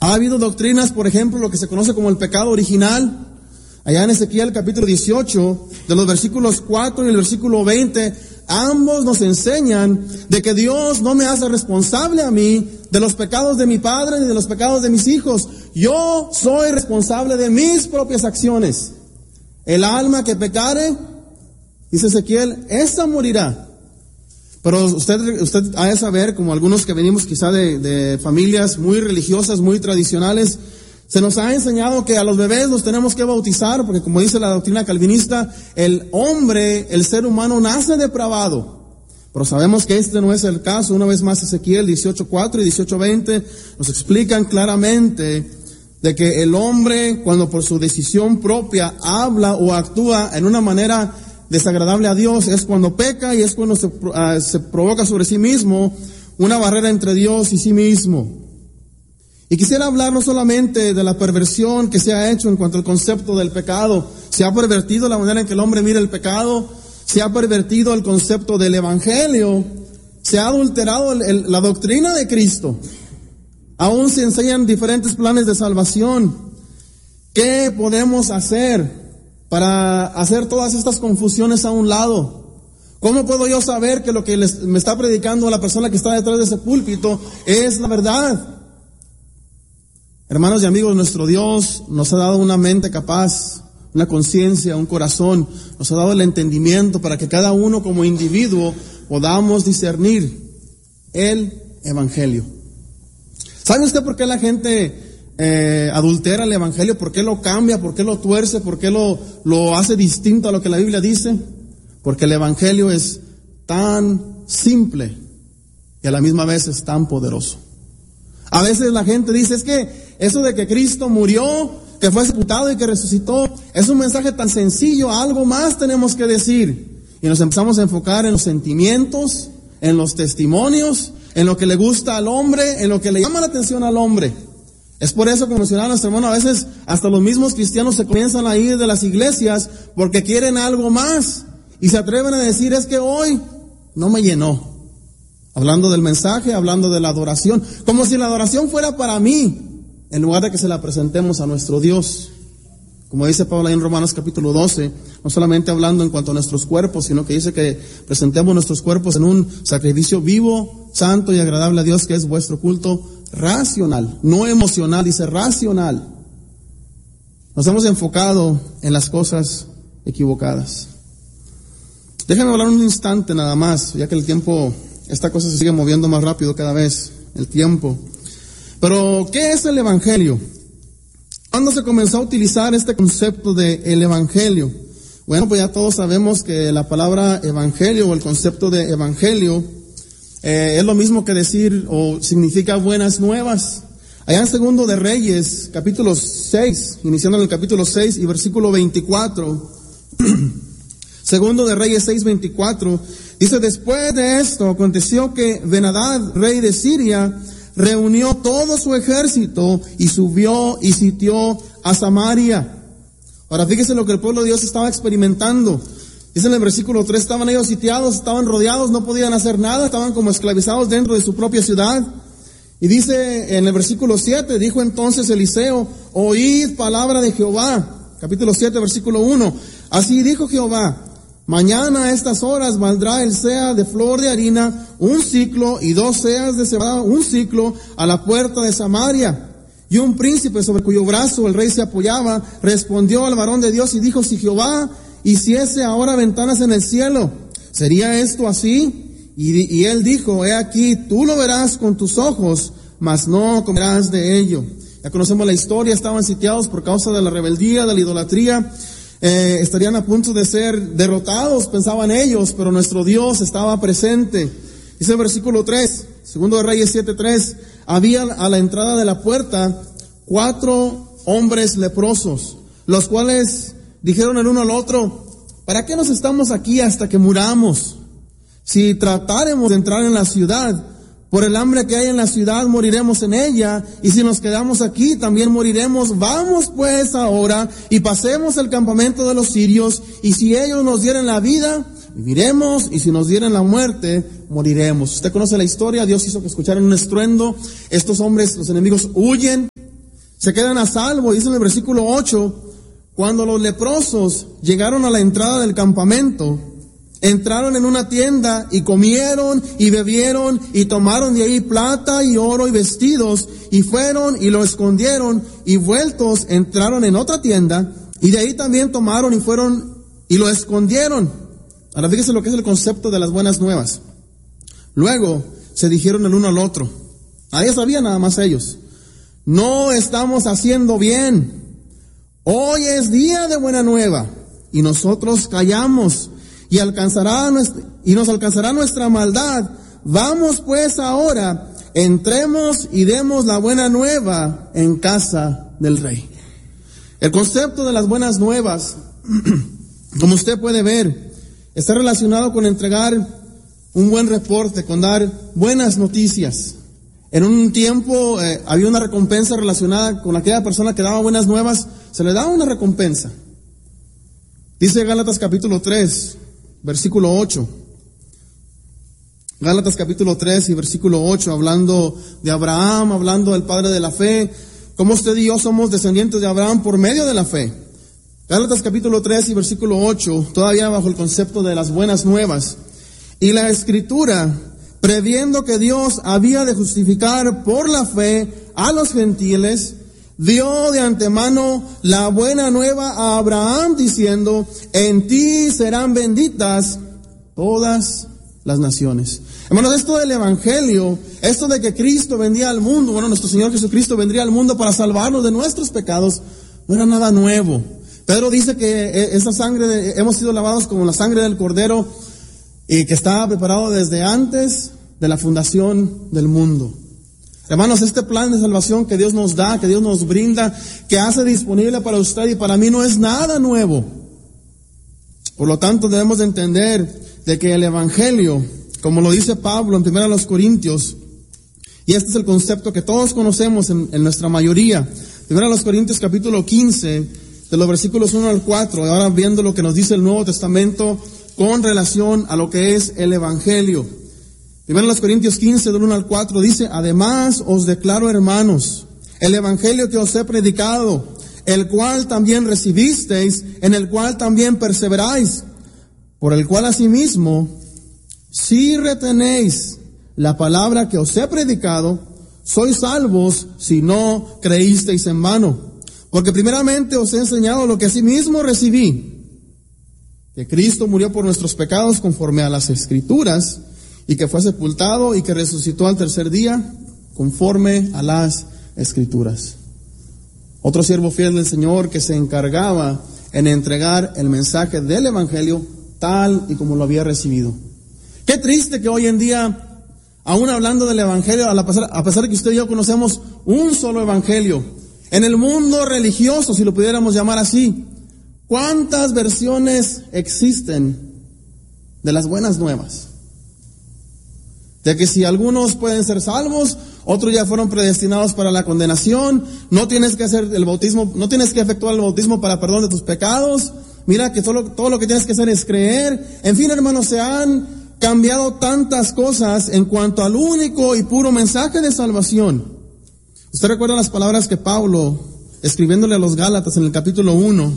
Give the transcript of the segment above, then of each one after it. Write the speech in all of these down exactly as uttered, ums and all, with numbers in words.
Ha habido doctrinas, por ejemplo, lo que se conoce como el pecado original. Allá en Ezequiel capítulo dieciocho, de los versículos cuatro y el versículo veinte, ambos nos enseñan de que Dios no me hace responsable a mí de los pecados de mi padre ni de los pecados de mis hijos. Yo soy responsable de mis propias acciones. El alma que pecare, dice Ezequiel, esa morirá. Pero usted, usted ha de saber, como algunos que venimos quizá de, de familias muy religiosas, muy tradicionales, se nos ha enseñado que a los bebés los tenemos que bautizar, porque como dice la doctrina calvinista, el hombre, el ser humano nace depravado. Pero sabemos que este no es el caso. Una vez más, Ezequiel dieciocho cuatro y dieciocho veinte nos explican claramente de que el hombre, cuando por su decisión propia habla o actúa en una manera desagradable a Dios, es cuando peca y es cuando se, uh, se provoca sobre sí mismo una barrera entre Dios y sí mismo. Y quisiera hablar no solamente de la perversión que se ha hecho en cuanto al concepto del pecado. Se ha pervertido la manera en que el hombre mira el pecado, se ha pervertido el concepto del evangelio, se ha adulterado el, el, la doctrina de Cristo. Aún se enseñan diferentes planes de salvación. ¿Qué podemos hacer para hacer todas estas confusiones a un lado? ¿Cómo puedo yo saber que lo que les, me está predicando la persona que está detrás de ese púlpito es la verdad? Hermanos y amigos, nuestro Dios nos ha dado una mente capaz, una conciencia, un corazón, nos ha dado el entendimiento para que cada uno como individuo podamos discernir el evangelio. ¿Sabe usted por qué la gente eh, adultera el evangelio? ¿Por qué lo cambia? ¿Por qué lo tuerce? ¿Por qué lo, lo hace distinto a lo que la Biblia dice? Porque el evangelio es tan simple y a la misma vez es tan poderoso. A veces la gente dice, es que eso de que Cristo murió, que fue sepultado y que resucitó, es un mensaje tan sencillo, algo más tenemos que decir. Y nos empezamos a enfocar en los sentimientos, en los testimonios, en lo que le gusta al hombre, en lo que le llama la atención al hombre. Es por eso, como mencionaba nuestro hermano, a veces hasta los mismos cristianos se comienzan a ir de las iglesias porque quieren algo más. Y se atreven a decir, es que hoy no me llenó. Hablando del mensaje, hablando de la adoración, como si la adoración fuera para mí, en lugar de que se la presentemos a nuestro Dios. Como dice Pablo ahí en Romanos capítulo doce, no solamente hablando en cuanto a nuestros cuerpos, sino que dice que presentemos nuestros cuerpos en un sacrificio vivo, santo y agradable a Dios, que es vuestro culto racional, no emocional, dice racional. Nos hemos enfocado en las cosas equivocadas. Déjenme hablar un instante nada más, ya que el tiempo... Esta cosa se sigue moviendo más rápido cada vez, el tiempo. Pero, ¿qué es el evangelio? ¿Cuándo se comenzó a utilizar este concepto de el evangelio? Bueno, pues ya todos sabemos que la palabra evangelio o el concepto de evangelio eh, es lo mismo que decir o significa buenas nuevas. Allá en Segundo de Reyes, capítulo seis, iniciando en el capítulo seis y versículo veinticuatro. Segundo de Reyes seis, veinticuatro, dice, después de esto aconteció que Ben-Hadad, rey de Siria, reunió todo su ejército y subió y sitió a Samaria. Ahora fíjese lo que el pueblo de Dios estaba experimentando. Dice en el versículo tres, estaban ellos sitiados, estaban rodeados, no podían hacer nada, estaban como esclavizados dentro de su propia ciudad. Y dice en el versículo siete, dijo entonces Eliseo, oíd palabra de Jehová. Capítulo siete, versículo uno, así dijo Jehová, mañana a estas horas valdrá el seah de flor de harina un ciclo y dos seas de cebada un ciclo a la puerta de Samaria. Y un príncipe sobre cuyo brazo el rey se apoyaba respondió al varón de Dios y dijo, si Jehová hiciese ahora ventanas en el cielo, ¿sería esto así? Y, y él dijo, he aquí, tú lo verás con tus ojos, mas no comerás de ello. Ya conocemos la historia, estaban sitiados por causa de la rebeldía, de la idolatría. Eh, estarían a punto de ser derrotados, pensaban ellos, pero nuestro Dios estaba presente. Dice el versículo tres, Segundo de Reyes siete, tres, había a la entrada de la puerta cuatro hombres leprosos, los cuales dijeron el uno al otro, ¿para qué nos estamos aquí hasta que muramos? Si tratáremos de entrar en la ciudad, por el hambre que hay en la ciudad moriremos en ella, y si nos quedamos aquí también moriremos. Vamos pues ahora y pasemos el campamento de los sirios, y si ellos nos dieren la vida, viviremos, y si nos dieren la muerte, moriremos. Usted conoce la historia, Dios hizo que escucharan un estruendo, estos hombres, los enemigos, huyen, se quedan a salvo. Dice en el versículo ocho, cuando los leprosos llegaron a la entrada del campamento, entraron en una tienda y comieron y bebieron y tomaron de ahí plata y oro y vestidos y fueron y lo escondieron y vueltos entraron en otra tienda y de ahí también tomaron y fueron y lo escondieron. Ahora fíjese lo que es el concepto de las buenas nuevas. Luego se dijeron el uno al otro, nadie sabía, nada más ellos, no estamos haciendo bien. Hoy es día de buena nueva y nosotros callamos y alcanzará nuestra, y nos alcanzará nuestra maldad. Vamos pues ahora, entremos y demos la buena nueva en casa del rey. El concepto de las buenas nuevas, como usted puede ver, está relacionado con entregar un buen reporte, con dar buenas noticias. En un tiempo eh, había una recompensa relacionada con aquella persona que daba buenas nuevas, se le daba una recompensa. Dice Gálatas capítulo tres, versículo ocho. Gálatas capítulo tres y versículo ocho, hablando de Abraham, hablando del padre de la fe, como usted y yo somos descendientes de Abraham por medio de la fe. Gálatas capítulo tres y versículo ocho, todavía bajo el concepto de las buenas nuevas. Y la Escritura, previendo que Dios había de justificar por la fe a los gentiles, dio de antemano la buena nueva a Abraham diciendo, en ti serán benditas todas las naciones. Hermanos, esto del evangelio, esto de que Cristo vendría al mundo, bueno, nuestro Señor Jesucristo vendría al mundo para salvarnos de nuestros pecados, no era nada nuevo. Pedro dice que esa sangre, de, hemos sido lavados con la sangre del Cordero, y que estaba preparado desde antes de la fundación del mundo. Hermanos, este plan de salvación que Dios nos da, que Dios nos brinda, que hace disponible para usted y para mí, no es nada nuevo. Por lo tanto, debemos de entender de que el evangelio, como lo dice Pablo en primera los Corintios, y este es el concepto que todos conocemos en, en nuestra mayoría, primera los Corintios capítulo quince, de los versículos uno al cuatro, ahora viendo lo que nos dice el Nuevo Testamento con relación a lo que es el evangelio. Primero los Corintios quince, del uno al cuatro, dice, además os declaro, hermanos, el evangelio que os he predicado, el cual también recibisteis, en el cual también perseveráis, por el cual asimismo, si retenéis la palabra que os he predicado, sois salvos si no creísteis en vano. Porque primeramente os he enseñado lo que asimismo recibí, que Cristo murió por nuestros pecados conforme a las Escrituras, y que fue sepultado y que resucitó al tercer día conforme a las Escrituras. Otro siervo fiel del Señor que se encargaba en entregar el mensaje del evangelio tal y como lo había recibido. Qué triste que hoy en día, aún hablando del evangelio, a pesar, a pesar de que usted y yo conocemos un solo evangelio, en el mundo religioso, si lo pudiéramos llamar así, ¿cuántas versiones existen de las buenas nuevas? De que si algunos pueden ser salvos, otros ya fueron predestinados para la condenación, no tienes que hacer el bautismo, no tienes que efectuar el bautismo para perdón de tus pecados, mira que todo, todo lo que tienes que hacer es creer. En fin, hermanos, se han cambiado tantas cosas en cuanto al único y puro mensaje de salvación. Usted recuerda las palabras que Pablo, escribiéndole a los Gálatas en el capítulo uno,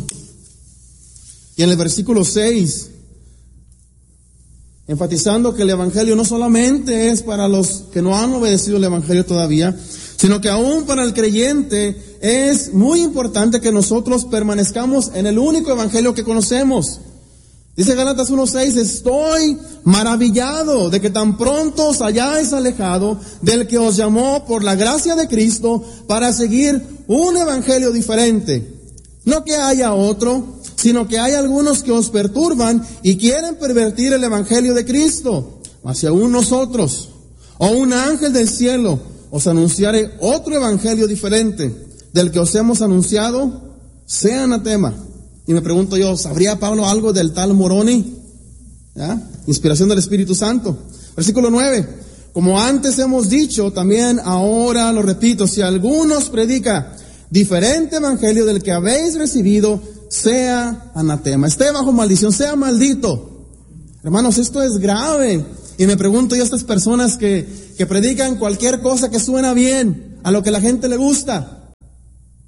y en el versículo seis, enfatizando que el evangelio no solamente es para los que no han obedecido el evangelio todavía, sino que aún para el creyente es muy importante que nosotros permanezcamos en el único evangelio que conocemos. Dice Gálatas uno seis, estoy maravillado de que tan pronto os hayáis alejado del que os llamó por la gracia de Cristo para seguir un evangelio diferente. No que haya otro, sino que hay algunos que os perturban y quieren pervertir el evangelio de Cristo. Mas si aún nosotros, o un ángel del cielo, os anunciare otro evangelio diferente del que os hemos anunciado, sea anatema. Y me pregunto yo, ¿sabría Pablo algo del tal Moroni? ¿Ya? Inspiración del Espíritu Santo. Versículo nueve. Como antes hemos dicho, también ahora lo repito, si alguno os predica diferente evangelio del que habéis recibido, sea anatema, esté bajo maldición, sea maldito. Hermanos, esto es grave. Y me pregunto yo a estas personas que, que predican cualquier cosa que suena bien, a lo que la gente le gusta.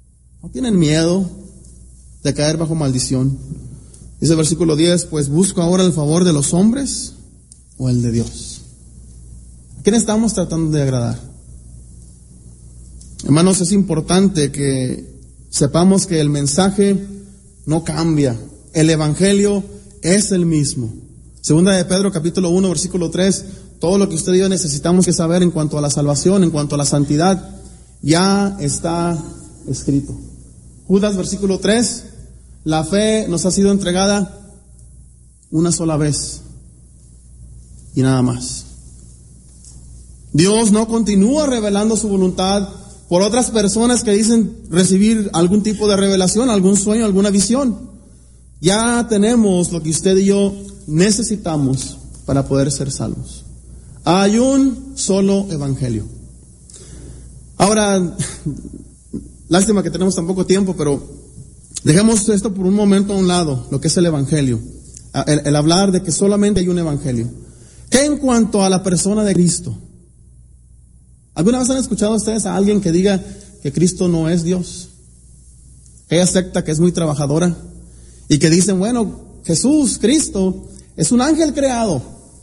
no tienen miedo de caer bajo maldición. Dice el versículo diez, pues busco ahora el favor de los hombres o el de Dios. ¿A quién estamos tratando de agradar? Hermanos, es importante que sepamos que el mensaje no cambia. El evangelio es el mismo. Segunda de Pedro, capítulo uno, versículo tres, todo lo que usted y yo necesitamos que saber en cuanto a la salvación, en cuanto a la santidad, ya está escrito. Judas, versículo tres, la fe nos ha sido entregada una sola vez y nada más. Dios no continúa revelando su voluntad por otras personas que dicen recibir algún tipo de revelación, algún sueño, alguna visión. Ya tenemos lo que usted y yo necesitamos para poder ser salvos. Hay un solo evangelio. Ahora, lástima que tenemos tan poco tiempo, pero dejemos esto por un momento a un lado, lo que es el evangelio. El, el hablar de que solamente hay un evangelio. ¿Qué en cuanto a la persona de Cristo? ¿Alguna vez han escuchado ustedes a alguien que diga que Cristo no es Dios? Aquella secta que es muy trabajadora y que dicen, bueno, Jesús, Cristo, es un ángel creado.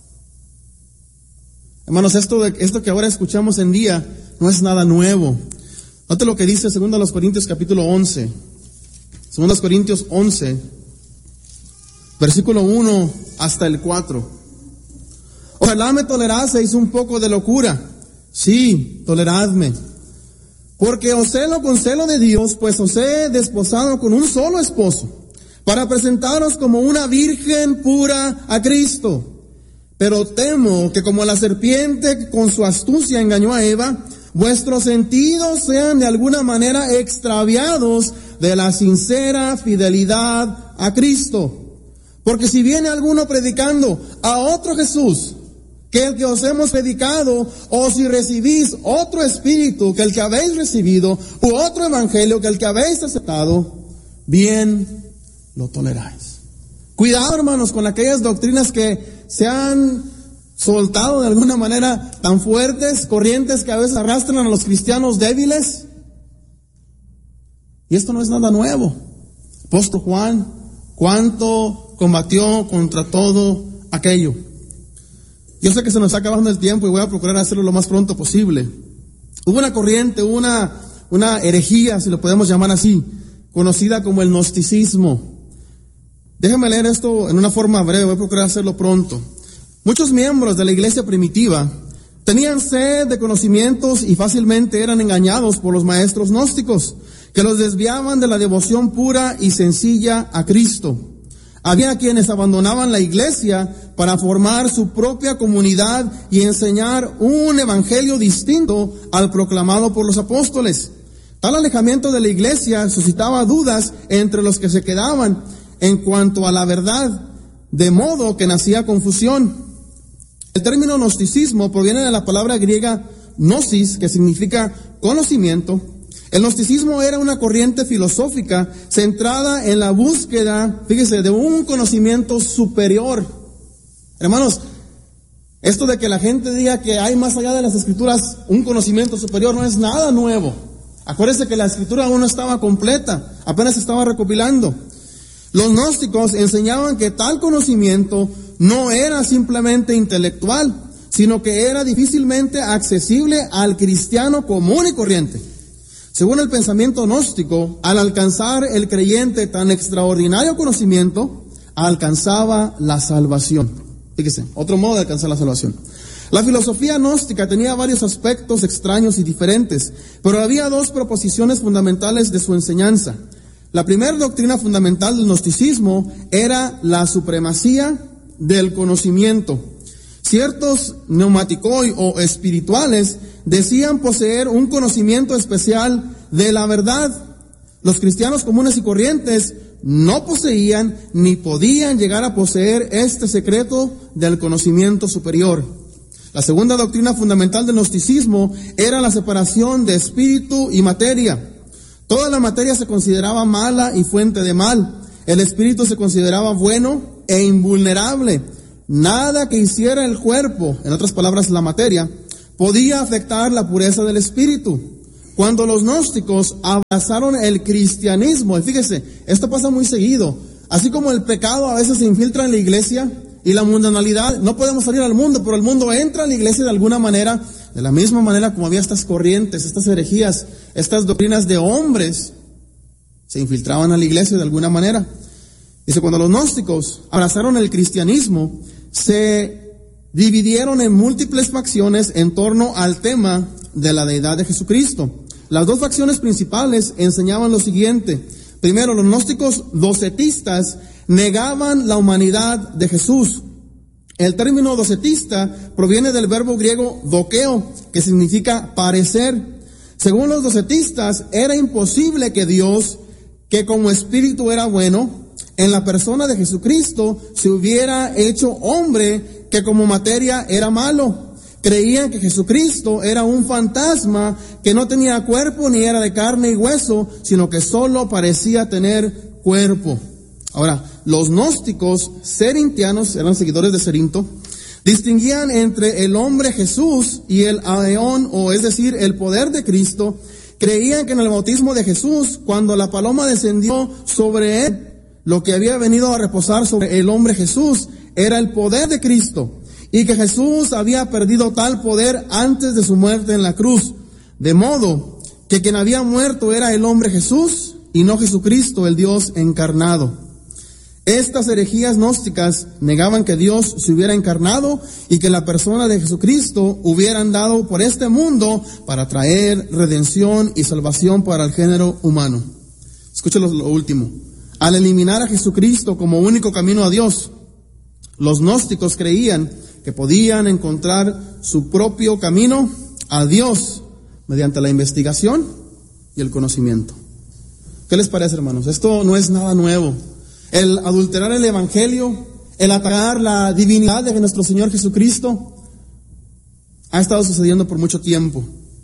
Hermanos, esto, de, esto que ahora escuchamos en día no es nada nuevo. Note lo que dice segundo los Corintios capítulo once. segundo Corintios once, versículo uno hasta el cuatro. Ojalá me toleraseis un poco de locura. Sí, toleradme, porque os celo con celo de Dios, pues os he desposado con un solo esposo, para presentaros como una virgen pura a Cristo. Pero temo que como la serpiente con su astucia engañó a Eva, vuestros sentidos sean de alguna manera extraviados de la sincera fidelidad a Cristo. Porque si viene alguno predicando a otro Jesús que el que os hemos predicado, o si recibís otro espíritu que el que habéis recibido, u otro evangelio que el que habéis aceptado, bien lo toleráis. Cuidado, hermanos, con aquellas doctrinas que se han soltado de alguna manera tan fuertes, corrientes que a veces arrastran a los cristianos débiles. Y esto no es nada nuevo. Apóstol Juan, ¿cuánto combatió contra todo aquello? Yo sé que se nos está acabando el tiempo y voy a procurar hacerlo lo más pronto posible. Hubo una corriente, una, una herejía, si lo podemos llamar así, conocida como el gnosticismo. Déjenme leer esto en una forma breve, voy a procurar hacerlo pronto. Muchos miembros de la iglesia primitiva tenían sed de conocimientos y fácilmente eran engañados por los maestros gnósticos, que los desviaban de la devoción pura y sencilla a Cristo. Había quienes abandonaban la iglesia para formar su propia comunidad y enseñar un evangelio distinto al proclamado por los apóstoles. Tal alejamiento de la iglesia suscitaba dudas entre los que se quedaban en cuanto a la verdad, de modo que nacía confusión. El término gnosticismo proviene de la palabra griega gnosis, que significa conocimiento. El gnosticismo era una corriente filosófica centrada en la búsqueda, fíjese, de un conocimiento superior. Hermanos, esto de que la gente diga que hay más allá de las escrituras un conocimiento superior no es nada nuevo. Acuérdense que la escritura aún no estaba completa, apenas se estaba recopilando. Los gnósticos enseñaban que tal conocimiento no era simplemente intelectual, sino que era difícilmente accesible al cristiano común y corriente. Según el pensamiento gnóstico, al alcanzar el creyente tan extraordinario conocimiento, alcanzaba la salvación. Fíjese, otro modo de alcanzar la salvación. La filosofía gnóstica tenía varios aspectos extraños y diferentes, pero había dos proposiciones fundamentales de su enseñanza. La primera doctrina fundamental del gnosticismo era la supremacía del conocimiento. Ciertos neumaticoi o espirituales decían poseer un conocimiento especial de la verdad. Los cristianos comunes y corrientes no poseían ni podían llegar a poseer este secreto del conocimiento superior. La segunda doctrina fundamental del gnosticismo era la separación de espíritu y materia. Toda la materia se consideraba mala y fuente de mal. El espíritu se consideraba bueno e invulnerable. Nada que hiciera el cuerpo, en otras palabras la materia, podía afectar la pureza del espíritu. Cuando los gnósticos abrazaron el cristianismo, y fíjese, esto pasa muy seguido, así como el pecado a veces se infiltra en la iglesia y la mundanalidad, no podemos salir al mundo, pero el mundo entra a la iglesia de alguna manera, de la misma manera como había estas corrientes, estas herejías, estas doctrinas de hombres, se infiltraban a la iglesia de alguna manera. Dice, cuando los gnósticos abrazaron el cristianismo, se dividieron en múltiples facciones en torno al tema de la deidad de Jesucristo. Las dos facciones principales enseñaban lo siguiente. Primero, los gnósticos docetistas negaban la humanidad de Jesús. El término docetista proviene del verbo griego dokeo, que significa parecer. Según los docetistas, era imposible que Dios, que como espíritu era bueno, en la persona de Jesucristo se hubiera hecho hombre, que como materia era malo. Creían que Jesucristo era un fantasma que no tenía cuerpo ni era de carne y hueso, sino que solo parecía tener cuerpo. Ahora, los gnósticos cerintianos, eran seguidores de Cerinto, distinguían entre el hombre Jesús y el aeón, o es decir, el poder de Cristo. Creían que en el bautismo de Jesús, cuando la paloma descendió sobre él, lo que había venido a reposar sobre el hombre Jesús era el poder de Cristo, y que Jesús había perdido tal poder antes de su muerte en la cruz, de modo que quien había muerto era el hombre Jesús y no Jesucristo, el Dios encarnado. Estas herejías gnósticas negaban que Dios se hubiera encarnado y que la persona de Jesucristo hubiera andado por este mundo para traer redención y salvación para el género humano. Escúchalo lo último. Al eliminar a Jesucristo como único camino a Dios, los gnósticos creían que podían encontrar su propio camino a Dios mediante la investigación y el conocimiento. ¿Qué les parece, hermanos? Esto no es nada nuevo. El adulterar el evangelio, el atacar la divinidad de nuestro Señor Jesucristo, ha estado sucediendo por mucho tiempo.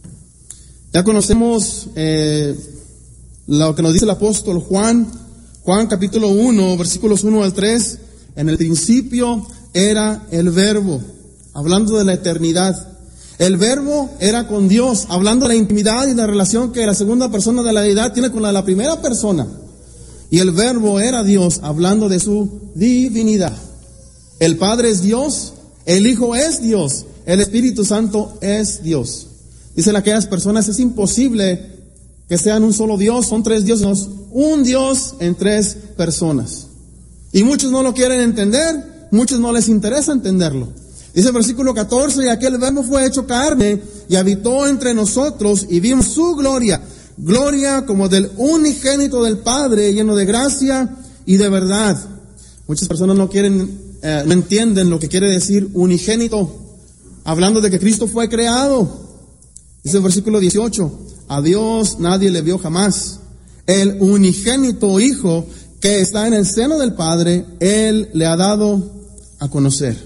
Ya conocemos eh, lo que nos dice el apóstol Juan, Juan capítulo uno, versículos uno al tres, en el principio era el verbo, hablando de la eternidad. El verbo era con Dios, hablando de la intimidad y la relación que la segunda persona de la deidad tiene con la, la primera persona. Y el verbo era Dios, hablando de su divinidad. El Padre es Dios, el Hijo es Dios, el Espíritu Santo es Dios. Dicen aquellas personas, es imposible que sean un solo Dios, son tres dioses, un Dios en tres personas. Y muchos no lo quieren entender, muchos no les interesa entenderlo. Dice el versículo catorce, y aquel verbo fue hecho carne y habitó entre nosotros y vimos su gloria, gloria como del unigénito del Padre, lleno de gracia y de verdad. Muchas personas no quieren, eh, no entienden lo que quiere decir unigénito, hablando de que Cristo fue creado. Dice el versículo dieciocho, a Dios nadie le vio jamás. El unigénito Hijo que está en el seno del Padre, Él le ha dado a conocer.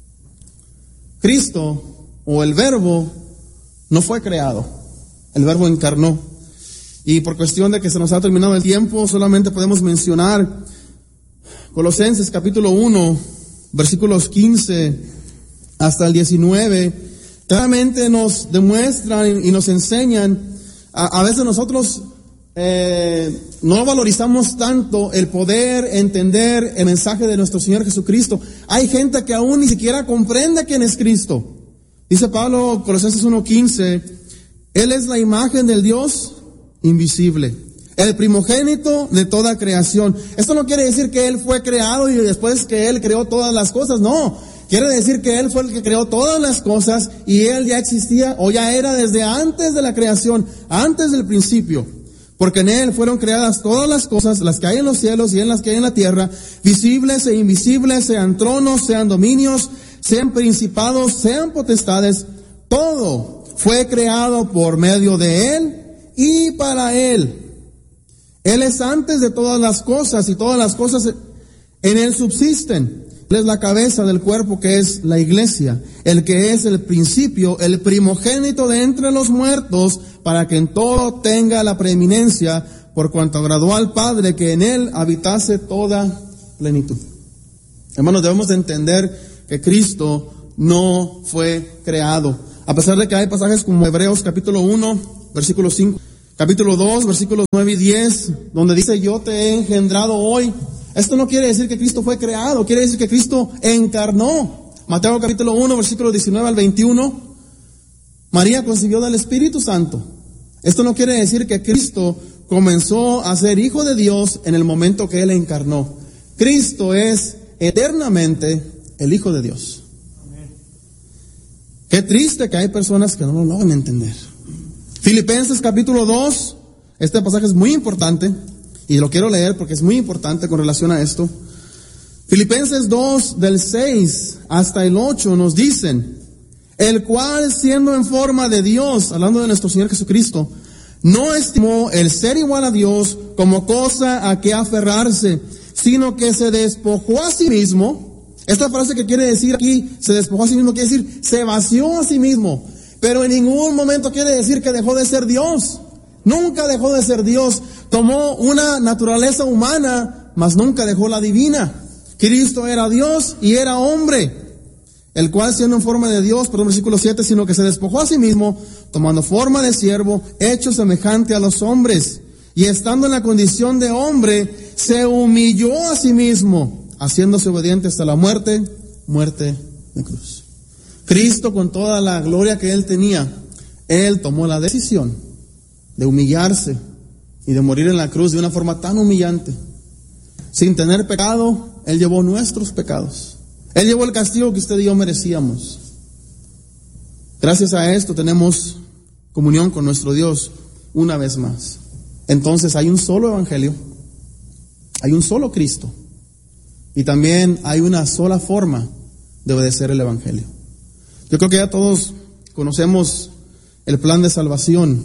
Cristo, o el Verbo, no fue creado. El Verbo encarnó. Y por cuestión de que se nos ha terminado el tiempo, solamente podemos mencionar Colosenses capítulo uno, versículos quince hasta el diecinueve. Claramente nos demuestran y nos enseñan, a, a veces nosotros eh, no valorizamos tanto el poder entender el mensaje de nuestro Señor Jesucristo. Hay gente que aún ni siquiera comprende quién es Cristo. Dice Pablo, Colosenses uno quince, Él es la imagen del Dios invisible, el primogénito de toda creación. Esto no quiere decir que Él fue creado y después que Él creó todas las cosas, no. Quiere decir que Él fue el que creó todas las cosas y Él ya existía o ya era desde antes de la creación, antes del principio. Porque en Él fueron creadas todas las cosas, las que hay en los cielos y en las que hay en la tierra, visibles e invisibles, sean tronos, sean dominios, sean principados, sean potestades. Todo fue creado por medio de Él y para Él. Él es antes de todas las cosas y todas las cosas en Él subsisten. Él es la cabeza del cuerpo que es la iglesia, el que es el principio, el primogénito de entre los muertos, para que en todo tenga la preeminencia, por cuanto agradó al Padre que en Él habitase toda plenitud. Hermanos, debemos de entender que Cristo no fue creado. A pesar de que hay pasajes como Hebreos capítulo uno, versículo cinco. Capítulo dos, versículos nueve y diez, donde dice, yo te he engendrado hoy. Esto no quiere decir que Cristo fue creado, quiere decir que Cristo encarnó. Mateo capítulo uno, versículos diecinueve al veintiuno. María concibió del Espíritu Santo. Esto no quiere decir que Cristo comenzó a ser hijo de Dios en el momento que Él encarnó. Cristo es eternamente el Hijo de Dios. Qué triste que hay personas que no lo logran entender. Filipenses capítulo dos, este pasaje es muy importante y lo quiero leer porque es muy importante con relación a esto. Filipenses dos del seis hasta el ocho nos dicen, el cual siendo en forma de Dios, hablando de nuestro Señor Jesucristo, no estimó el ser igual a Dios como cosa a que aferrarse, sino que se despojó a sí mismo. Esta frase que quiere decir aquí, se despojó a sí mismo, quiere decir, se vació a sí mismo. Pero en ningún momento quiere decir que dejó de ser Dios. Nunca dejó de ser Dios. Tomó una naturaleza humana, mas nunca dejó la divina. Cristo era Dios y era hombre, el cual siendo en forma de Dios, perdón, versículo siete, sino que se despojó a sí mismo, tomando forma de siervo, hecho semejante a los hombres. Y estando en la condición de hombre, se humilló a sí mismo, haciéndose obediente hasta la muerte, muerte de cruz. Cristo, con toda la gloria que Él tenía, Él tomó la decisión de humillarse y de morir en la cruz de una forma tan humillante. Sin tener pecado, Él llevó nuestros pecados. Él llevó el castigo que usted y yo merecíamos. Gracias a esto tenemos comunión con nuestro Dios una vez más. Entonces hay un solo evangelio, hay un solo Cristo y también hay una sola forma de obedecer el evangelio. Yo creo que ya todos conocemos el plan de salvación.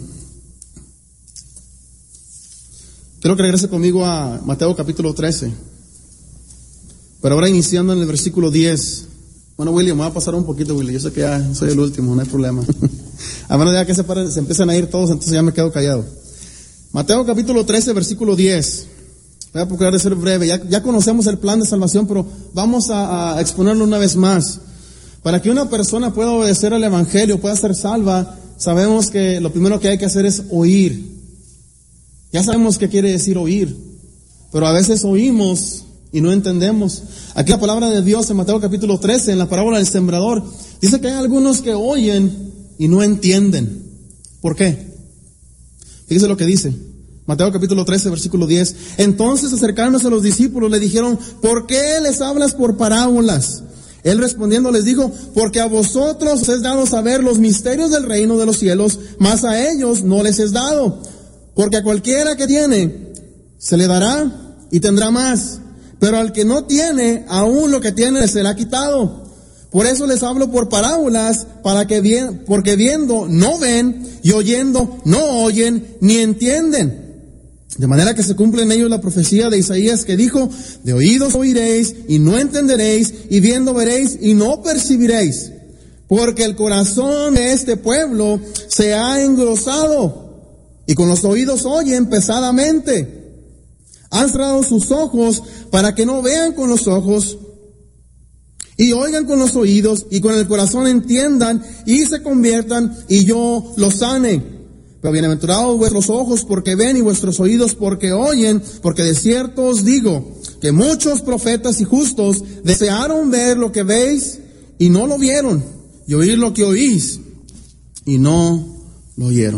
Quiero que regrese conmigo a Mateo capítulo trece. Pero ahora iniciando en el versículo diez. Bueno, William, me va a pasar un poquito, William. Yo sé que ya soy el último, no hay problema. A menos ya que se, paren, se empiezan a ir todos, entonces ya me quedo callado. Mateo capítulo trece, versículo diez. Voy a procurar de ser breve. Ya, ya conocemos el plan de salvación, pero vamos a, a exponerlo una vez más. Para que una persona pueda obedecer al evangelio, pueda ser salva, sabemos que lo primero que hay que hacer es oír. Ya sabemos qué quiere decir oír, pero a veces oímos y no entendemos. Aquí la palabra de Dios en Mateo capítulo trece, en la parábola del sembrador, dice que hay algunos que oyen y no entienden. ¿Por qué? Fíjese lo que dice. Mateo capítulo trece, versículo diez. Entonces, acercándose a los discípulos, le dijeron, ¿por qué les hablas por parábolas? Él respondiendo les dijo, porque a vosotros os es dado saber los misterios del reino de los cielos, mas a ellos no les es dado. Porque a cualquiera que tiene, se le dará y tendrá más. Pero al que no tiene, aún lo que tiene le será quitado. Por eso les hablo por parábolas, para que bien, porque viendo no ven, y oyendo no oyen, ni entienden. De manera que se cumple en ellos la profecía de Isaías que dijo, de oídos oiréis y no entenderéis, y viendo veréis y no percibiréis. Porque el corazón de este pueblo se ha engrosado, y con los oídos oyen pesadamente. Han cerrado sus ojos para que no vean con los ojos, y oigan con los oídos, y con el corazón entiendan, y se conviertan, y yo los sane. Pero bienaventurados vuestros ojos porque ven y vuestros oídos porque oyen, porque de cierto os digo que muchos profetas y justos desearon ver lo que veis y no lo vieron, y oír lo que oís y no lo oyeron.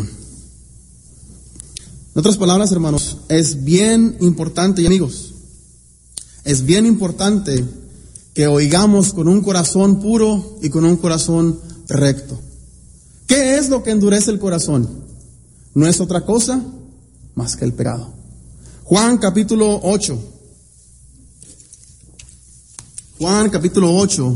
En otras palabras, hermanos, es bien importante, y amigos, es bien importante que oigamos con un corazón puro y con un corazón recto. ¿Qué es lo que endurece el corazón? No es otra cosa más que el pecado. Juan capítulo ocho. Juan capítulo ocho.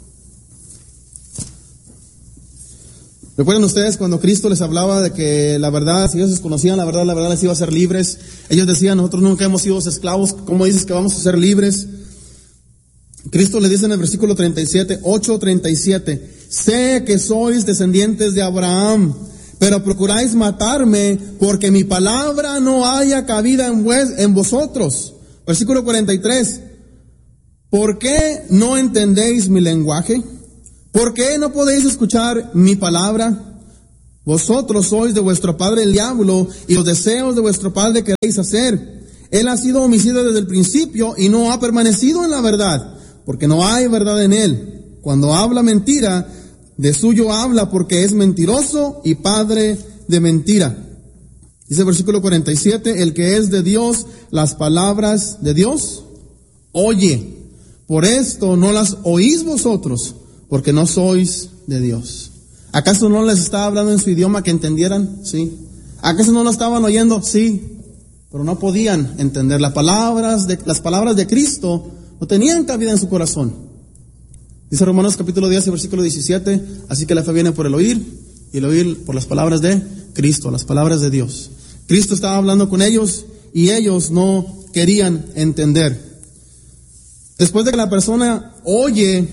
¿Recuerdan ustedes cuando Cristo les hablaba de que la verdad, si ellos conocían la verdad, la verdad les iba a hacer libres? Ellos decían, nosotros nunca hemos sido esclavos, ¿cómo dices que vamos a ser libres? Cristo le dice en el versículo treinta y siete, ocho treinta y siete, sé que sois descendientes de Abraham, pero procuráis matarme porque mi palabra no haya cabida en, vues, en vosotros. Versículo cuarenta y tres. ¿Por qué no entendéis mi lenguaje? ¿Por qué no podéis escuchar mi palabra? Vosotros sois de vuestro padre el diablo, y los deseos de vuestro padre queréis hacer. Él ha sido homicida desde el principio y no ha permanecido en la verdad, porque no hay verdad en él. Cuando habla mentira, de suyo habla, porque es mentiroso y padre de mentira. Dice el versículo cuarenta y siete, el que es de Dios, las palabras de Dios oye. Por esto no las oís vosotros, porque no sois de Dios. ¿Acaso no les estaba hablando en su idioma que entendieran? Sí. ¿Acaso no lo estaban oyendo? Sí. Pero no podían entender. Las palabras de, las palabras de Cristo no tenían cabida en su corazón. Dice Romanos capítulo diez, versículo diecisiete, así que la fe viene por el oír, y el oír por las palabras de Cristo, las palabras de Dios. Cristo estaba hablando con ellos y ellos no querían entender. Después de que la persona oye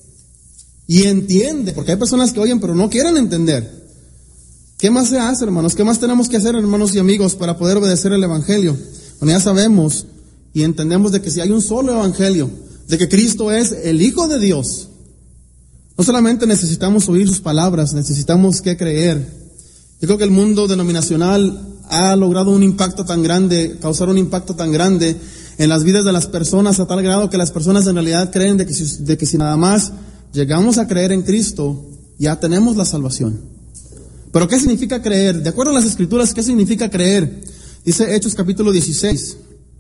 y entiende, porque hay personas que oyen pero no quieren entender, ¿qué más se hace, hermanos? ¿Qué más tenemos que hacer, hermanos y amigos, para poder obedecer el evangelio? Bueno, ya sabemos y entendemos de que si hay un solo evangelio, de que Cristo es el Hijo de Dios, no solamente necesitamos oír sus palabras, necesitamos que creer. Yo creo que el mundo denominacional ha logrado un impacto tan grande, causar un impacto tan grande en las vidas de las personas, a tal grado que las personas en realidad creen de que si, de que si nada más llegamos a creer en Cristo, ya tenemos la salvación. Pero ¿qué significa creer? De acuerdo a las Escrituras, ¿qué significa creer? Dice Hechos capítulo dieciséis,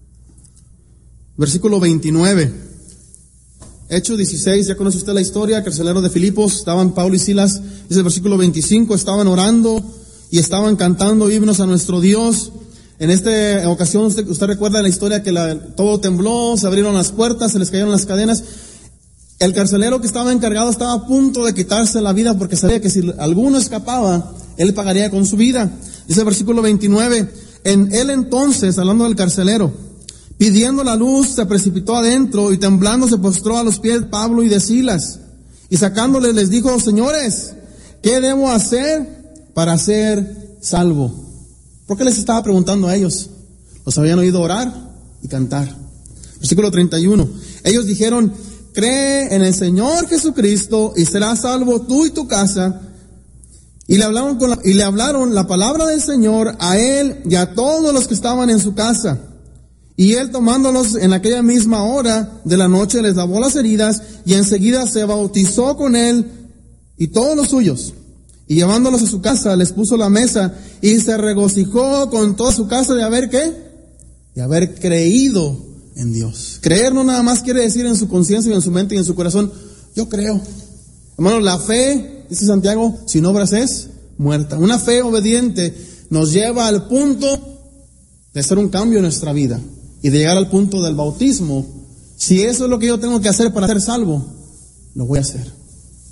versículo veintinueve. Hechos dieciséis, ya conoce usted la historia, carcelero de Filipos, estaban Pablo y Silas, dice el versículo veinticinco, estaban orando y estaban cantando himnos a nuestro Dios. En esta ocasión, usted, usted recuerda la historia que la, todo tembló, se abrieron las puertas, se les cayeron las cadenas. El carcelero que estaba encargado estaba a punto de quitarse la vida porque sabía que si alguno escapaba, él pagaría con su vida. Dice el versículo veintinueve, en él entonces, hablando del carcelero, pidiendo la luz, se precipitó adentro y temblando se postró a los pies de Pablo y de Silas. Y sacándoles les dijo, señores, ¿qué debo hacer para ser salvo? ¿Por qué les estaba preguntando a ellos? Los habían oído orar y cantar. Versículo treinta y uno. Ellos dijeron, cree en el Señor Jesucristo y serás salvo tú y tu casa. Y le hablaron con la, y le hablaron la palabra del Señor a él y a todos los que estaban en su casa. Y él, tomándolos en aquella misma hora de la noche, les lavó las heridas y enseguida se bautizó con él y todos los suyos. Y llevándolos a su casa, les puso la mesa y se regocijó con toda su casa de haber, ¿qué? De haber creído en Dios. Creer no nada más quiere decir en su conciencia y en su mente y en su corazón, yo creo. Hermano, la fe, dice Santiago, sin obras es muerta. Una fe obediente nos lleva al punto de hacer un cambio en nuestra vida y de llegar al punto del bautismo. Si eso es lo que yo tengo que hacer para ser salvo, lo voy a hacer.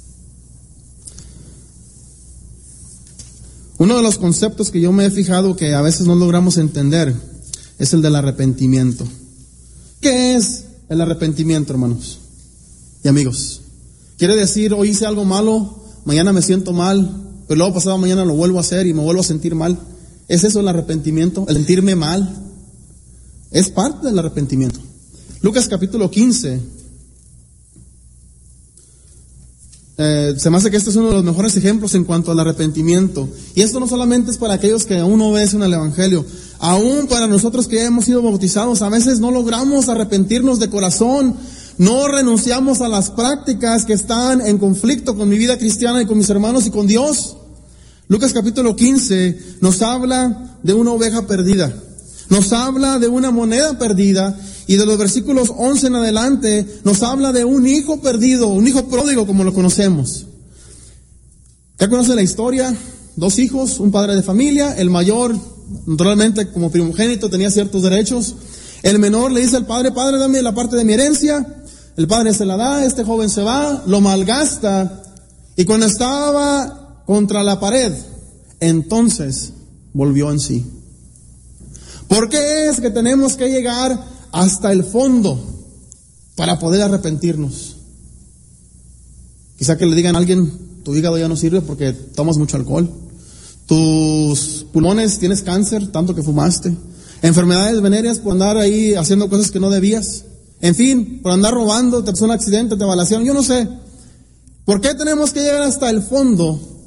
Uno de los conceptos que yo me he fijado que a veces no logramos entender es el del arrepentimiento. ¿Qué es el arrepentimiento, hermanos y amigos? Quiere decir, hoy hice algo malo, mañana me siento mal, pero luego pasado mañana lo vuelvo a hacer y me vuelvo a sentir mal. ¿Es eso el arrepentimiento? ¿El sentirme mal? Es parte del arrepentimiento. Lucas capítulo quince. Eh, se me hace que este es uno de los mejores ejemplos en cuanto al arrepentimiento. Y esto no solamente es para aquellos que aún no obedecen al evangelio, aún para nosotros que ya hemos sido bautizados, a veces no logramos arrepentirnos de corazón, no renunciamos a las prácticas que están en conflicto con mi vida cristiana y con mis hermanos y con Dios. Lucas capítulo quince nos habla de una oveja perdida, nos habla de una moneda perdida, y de los versículos once en adelante nos habla de un hijo perdido, un hijo pródigo como lo conocemos. ¿Ya conoce la historia? Dos hijos, un padre de familia, el mayor, naturalmente como primogénito tenía ciertos derechos. El menor le dice al padre, padre, dame la parte de mi herencia. El padre se la da, este joven se va, lo malgasta, y cuando estaba contra la pared, entonces volvió en sí. ¿Por qué es que tenemos que llegar hasta el fondo para poder arrepentirnos? Quizá que le digan a alguien, tu hígado ya no sirve porque tomas mucho alcohol, tus pulmones, tienes cáncer, tanto que fumaste, enfermedades venéreas por andar ahí haciendo cosas que no debías, en fin, por andar robando, te pasó un accidente, te balacearon, yo no sé. ¿Por qué tenemos que llegar hasta el fondo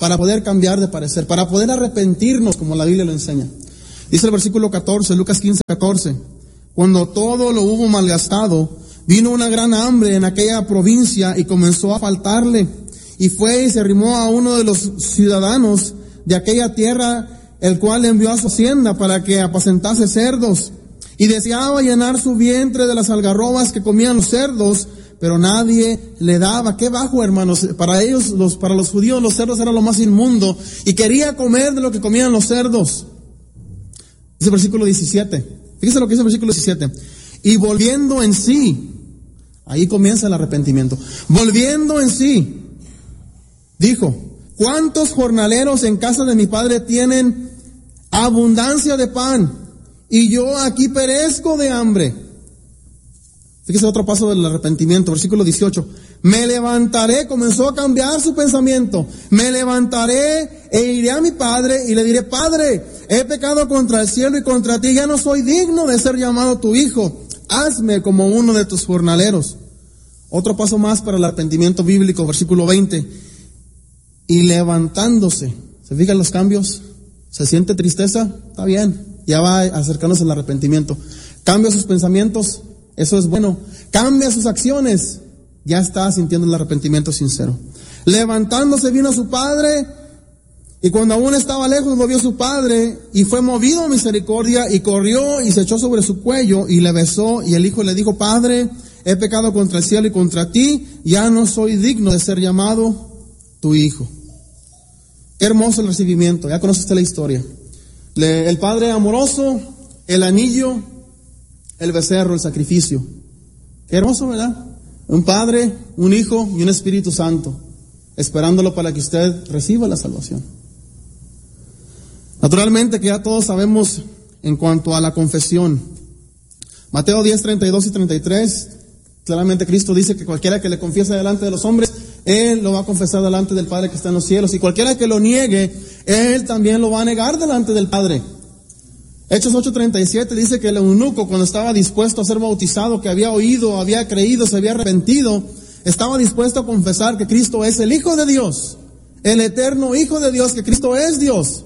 para poder cambiar de parecer, para poder arrepentirnos como la Biblia lo enseña. Dice el versículo catorce, Lucas quince, catorce. Cuando todo lo hubo malgastado, vino una gran hambre en aquella provincia y comenzó a faltarle. Y fue y se arrimó a uno de los ciudadanos de aquella tierra, el cual le envió a su hacienda para que apacentase cerdos. Y deseaba llenar su vientre de las algarrobas que comían los cerdos, pero nadie le daba. Qué bajo, hermanos. Para ellos, los, para los judíos, los cerdos eran lo más inmundo. Y quería comer de lo que comían los cerdos. Dice el versículo diecisiete. Fíjese lo que dice el versículo diecisiete. Y volviendo en sí, ahí comienza el arrepentimiento. Volviendo en sí, dijo: ¿cuántos jornaleros en casa de mi padre tienen abundancia de pan? Y yo aquí perezco de hambre. Fíjese otro paso del arrepentimiento, versículo dieciocho. Me levantaré, comenzó a cambiar su pensamiento. Me levantaré e iré a mi padre y le diré: Padre, he pecado contra el cielo y contra ti, ya no soy digno de ser llamado tu hijo. Hazme como uno de tus jornaleros. Otro paso más para el arrepentimiento bíblico, versículo veinte. Y levantándose, ¿se fijan los cambios? ¿Se siente tristeza? Está bien, ya va acercándose al arrepentimiento. Cambia sus pensamientos, eso es bueno. Cambia sus acciones, ya está sintiendo el arrepentimiento sincero. Levantándose vino a su padre, y cuando aún estaba lejos lo vio su padre, y fue movido a misericordia, y corrió y se echó sobre su cuello, y le besó, y el hijo le dijo: Padre, he pecado contra el cielo y contra ti, ya no soy digno de ser llamado tu hijo. Qué hermoso el recibimiento, ya conoce usted la historia. Le, el padre amoroso, el anillo, el becerro, el sacrificio. Qué hermoso, ¿verdad? Un padre, un hijo y un Espíritu Santo, esperándolo para que usted reciba la salvación. Naturalmente que ya todos sabemos en cuanto a la confesión. Mateo diez, treinta y dos y treinta y tres, claramente Cristo dice que cualquiera que le confiese delante de los hombres, Él lo va a confesar delante del Padre que está en los cielos. Y cualquiera que lo niegue, Él también lo va a negar delante del Padre. Hechos ocho, treinta y siete dice que el eunuco, cuando estaba dispuesto a ser bautizado, que había oído, había creído, se había arrepentido, estaba dispuesto a confesar que Cristo es el Hijo de Dios, el eterno Hijo de Dios, que Cristo es Dios.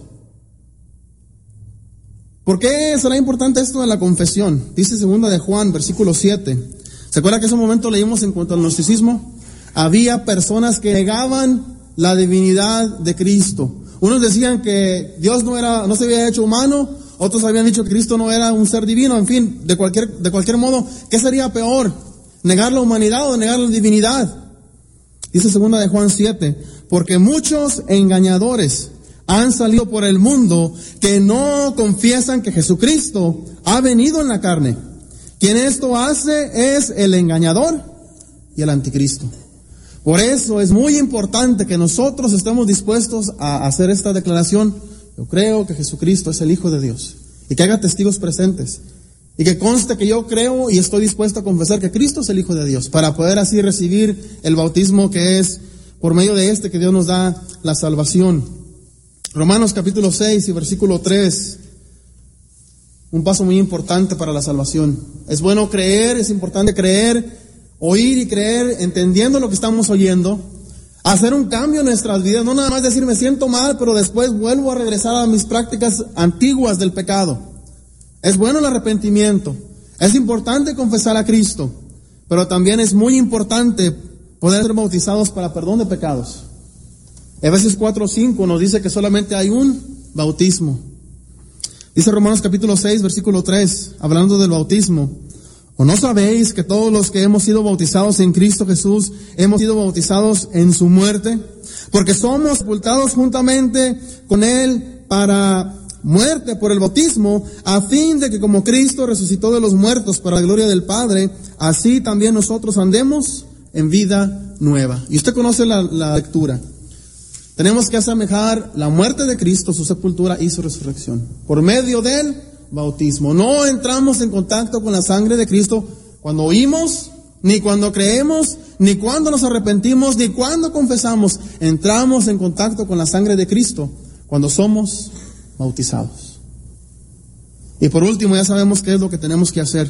¿Por qué será importante esto de la confesión? Dice segunda de Juan, versículo siete. ¿Se acuerda que en ese momento leímos en cuanto al gnosticismo? Había personas que negaban la divinidad de Cristo. Unos decían que Dios no era, no se había hecho humano, otros habían dicho que Cristo no era un ser divino. En fin, de cualquier, de cualquier modo, ¿qué sería peor? ¿Negar la humanidad o negar la divinidad? Dice segunda de Juan siete, porque muchos engañadores han salido por el mundo que no confiesan que Jesucristo ha venido en la carne. Quien esto hace es el engañador y el anticristo. Por eso es muy importante que nosotros estemos dispuestos a hacer esta declaración: yo creo que Jesucristo es el Hijo de Dios, y que haga testigos presentes, y que conste que yo creo y estoy dispuesto a confesar que Cristo es el Hijo de Dios, para poder así recibir el bautismo que es por medio de este que Dios nos da la salvación. Romanos capítulo seis y versículo tres, un paso muy importante para la salvación. Es bueno creer, es importante creer, oír y creer, entendiendo lo que estamos oyendo, hacer un cambio en nuestras vidas, no nada más decir me siento mal, pero después vuelvo a regresar a mis prácticas antiguas del pecado. Es bueno el arrepentimiento, es importante confesar a Cristo, pero también es muy importante poder ser bautizados para perdón de pecados. Efesios cuatro cinco nos dice que solamente hay un bautismo. Dice Romanos capítulo seis, versículo tres, hablando del bautismo: ¿o no sabéis que todos los que hemos sido bautizados en Cristo Jesús hemos sido bautizados en su muerte? Porque somos sepultados juntamente con Él para muerte por el bautismo, a fin de que como Cristo resucitó de los muertos para la gloria del Padre, así también nosotros andemos en vida nueva. Y usted conoce la, la lectura. Tenemos que asemejar la muerte de Cristo, su sepultura y su resurrección, por medio del bautismo. No entramos en contacto con la sangre de Cristo cuando oímos, ni cuando creemos, ni cuando nos arrepentimos, ni cuando confesamos. Entramos en contacto con la sangre de Cristo cuando somos bautizados. Y por último, ya sabemos qué es lo que tenemos que hacer.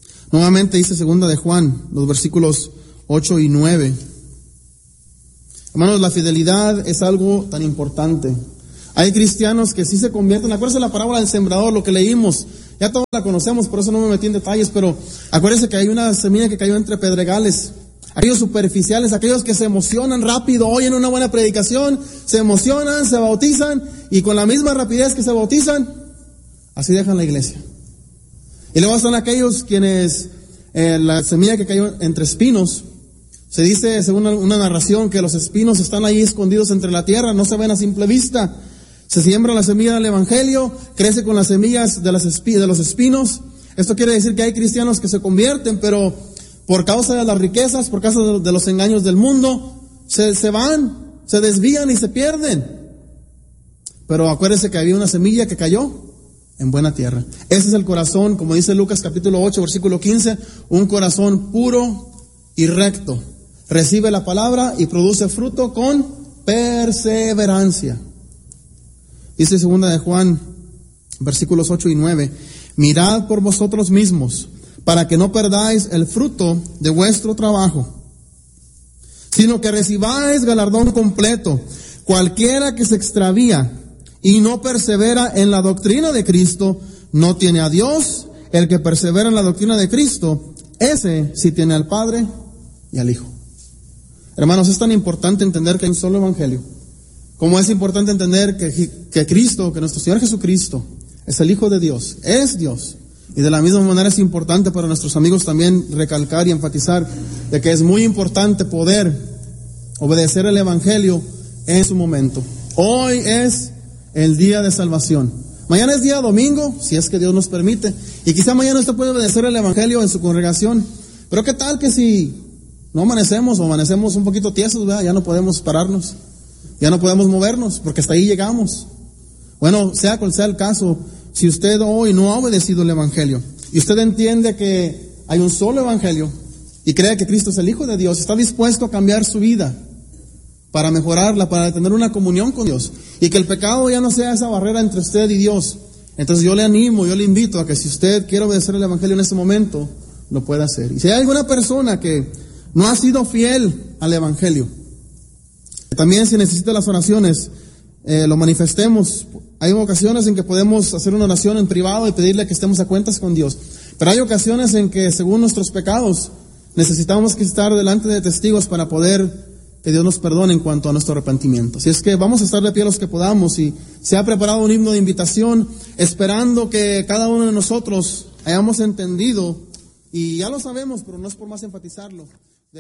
Nuevamente dice segunda de Juan, los versículos ocho y nueve. Hermanos, la fidelidad es algo tan importante. Hay cristianos que sí se convierten. Acuérdense la parábola del sembrador, lo que leímos. Ya todos la conocemos, por eso no me metí en detalles, pero acuérdense que hay una semilla que cayó entre pedregales. Aquellos superficiales, aquellos que se emocionan rápido, oyen una buena predicación, se emocionan, se bautizan, y con la misma rapidez que se bautizan, así dejan la iglesia. Y luego están aquellos quienes, eh, la semilla que cayó entre espinos, se dice, según una narración, que los espinos están ahí escondidos entre la tierra, no se ven a simple vista. Se siembra la semilla del evangelio, crece con las semillas de, las espi- de los espinos. Esto quiere decir que hay cristianos que se convierten, pero por causa de las riquezas, por causa de los engaños del mundo, se, se van, se desvían y se pierden. Pero acuérdense que había una semilla que cayó en buena tierra. Ese es el corazón, como dice Lucas capítulo ocho, versículo quince, un corazón puro y recto. Recibe la palabra y produce fruto con perseverancia. Dice segunda de Juan, versículos ocho y nueve, mirad por vosotros mismos, para que no perdáis el fruto de vuestro trabajo, sino que recibáis galardón completo. Cualquiera que se extravía y no persevera en la doctrina de Cristo, no tiene a Dios. El que persevera en la doctrina de Cristo, ese sí tiene al Padre y al Hijo. Hermanos, es tan importante entender que hay un solo evangelio, como es importante entender que, que Cristo, que nuestro Señor Jesucristo, es el Hijo de Dios, es Dios. Y de la misma manera es importante para nuestros amigos también recalcar y enfatizar de que es muy importante poder obedecer el evangelio en su momento. Hoy es el día de salvación. Mañana es día domingo, si es que Dios nos permite. Y quizá mañana usted puede obedecer el evangelio en su congregación. Pero qué tal que si no amanecemos o amanecemos un poquito tiesos, ¿verdad? Ya no podemos pararnos, ya no podemos movernos, porque hasta ahí llegamos. Bueno, sea cual sea el caso, si usted hoy no ha obedecido el evangelio y usted entiende que hay un solo evangelio y cree que Cristo es el Hijo de Dios, está dispuesto a cambiar su vida para mejorarla, para tener una comunión con Dios, y que el pecado ya no sea esa barrera entre usted y Dios, entonces yo le animo, yo le invito a que si usted quiere obedecer el evangelio en este momento, lo pueda hacer. Y si hay alguna persona que no ha sido fiel al evangelio, también si necesita las oraciones, eh, lo manifestemos. Hay ocasiones en que podemos hacer una oración en privado y pedirle que estemos a cuentas con Dios, pero hay ocasiones en que según nuestros pecados necesitamos que estar delante de testigos para poder que Dios nos perdone en cuanto a nuestro arrepentimiento. Así es que vamos a estar de pie los que podamos, y se ha preparado un himno de invitación esperando que cada uno de nosotros hayamos entendido, y ya lo sabemos, pero no es por más enfatizarlo,